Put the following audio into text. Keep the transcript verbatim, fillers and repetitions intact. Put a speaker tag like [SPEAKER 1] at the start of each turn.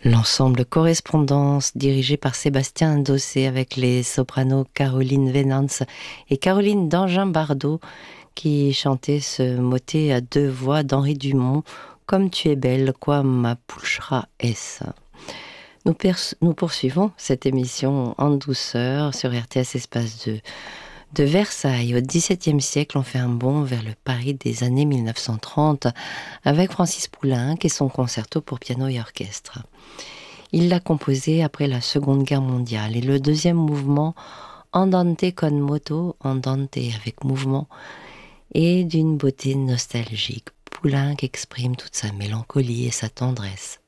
[SPEAKER 1] L'ensemble Correspondance, dirigé par Sébastien Dossé, avec les sopranos Caroline Venance et Caroline Dangin-Bardot, qui chantaient ce motet à deux voix d'Henri Dumont, « Comme tu es belle, quoi ma pouchera est-ce ». Nous, nous poursuivons cette émission en douceur sur R T S Espace deux. De Versailles au dix-septième siècle, on fait un bond vers le Paris des années mille neuf cent trente avec Francis Poulenc et son concerto pour piano et orchestre. Il l'a composé après la Seconde Guerre mondiale et le deuxième mouvement, Andante con moto, Andante avec mouvement, est d'une beauté nostalgique. Poulenc exprime toute sa mélancolie et sa tendresse.